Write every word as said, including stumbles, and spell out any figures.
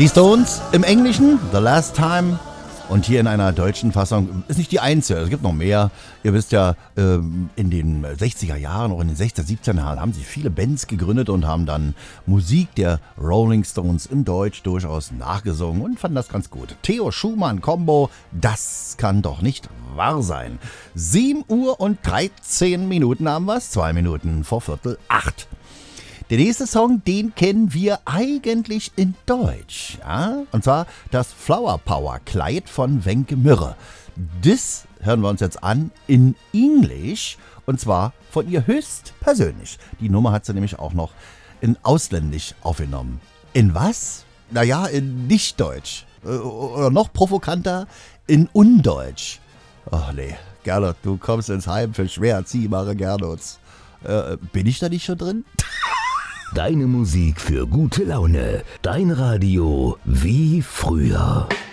Die Stones im Englischen, The Last Time. Und hier in einer deutschen Fassung, ist nicht die einzige, es gibt noch mehr. Ihr wisst ja, in den sechziger Jahren, auch in den sechziger, siebziger Jahren haben sie viele Bands gegründet und haben dann Musik der Rolling Stones im Deutsch durchaus nachgesungen und fanden das ganz gut. Theo Schumann Combo, das kann doch nicht wahr sein. sieben Uhr und dreizehn Minuten haben wir es, zwei Minuten vor Viertel acht. Der nächste Song, den kennen wir eigentlich in Deutsch. Ja? Und zwar das Flower Power Kleid von Wenke Mürre. Das hören wir uns jetzt an in Englisch und zwar von ihr höchstpersönlich. Die Nummer hat sie nämlich auch noch in Ausländisch aufgenommen. In was? Naja, in Nicht-Deutsch. Oder noch provokanter, in Undeutsch. Ach nee, Gernot, du kommst ins Heim für schwer erziehbare Gernots. Äh, bin ich da nicht schon drin? Deine Musik für gute Laune. Dein Radio wie früher.